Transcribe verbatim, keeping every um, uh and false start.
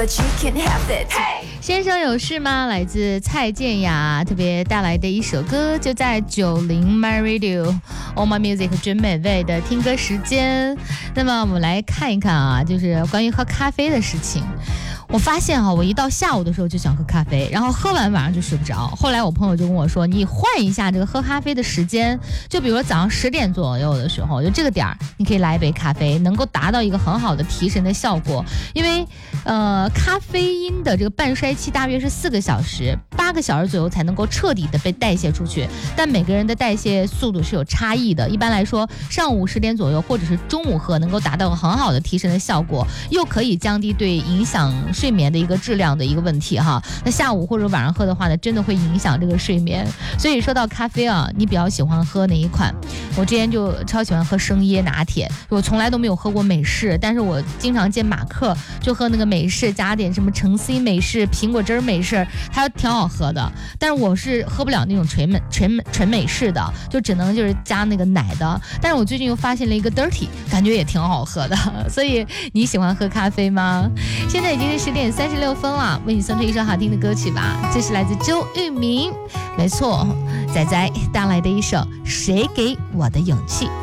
先生有事吗？来自蔡健雅特别带来的一首歌，就在九零 My Radio All My Music 真美味的听歌时间。那么我们来看一看啊，就是关于喝咖啡的事情。我发现啊，我一到下午的时候就想喝咖啡，然后喝完晚上就睡不着。后来我朋友就跟我说，你换一下这个喝咖啡的时间，就比如说早上十点左右的时候，就这个点儿你可以来一杯咖啡，能够达到一个很好的提神的效果。因为呃，咖啡因的这个半衰期大约是四个小时，八个小时左右才能够彻底的被代谢出去。但每个人的代谢速度是有差异的，一般来说，上午十点左右或者是中午喝，能够达到很好的提神的效果，又可以降低对影响睡眠的一个质量的一个问题哈。那下午或者晚上喝的话呢，真的会影响这个睡眠。所以说到咖啡啊，你比较喜欢喝哪一款？我之前就超喜欢喝生椰拿铁，我从来都没有喝过美式，但是我经常见马克就喝那个美式，加点什么橙 C 美式、苹果汁美式，它挺好喝的。但是我是喝不了那种纯美纯纯美式的，就只能就是加那个奶的。但是我最近又发现了一个 dirty， 感觉也挺好喝的。所以你喜欢喝咖啡吗？现在已经是十点三十六分了，为你送出一首好听的歌曲吧。这是来自周渝民，没错，仔仔带来的一首《谁给我的勇气》。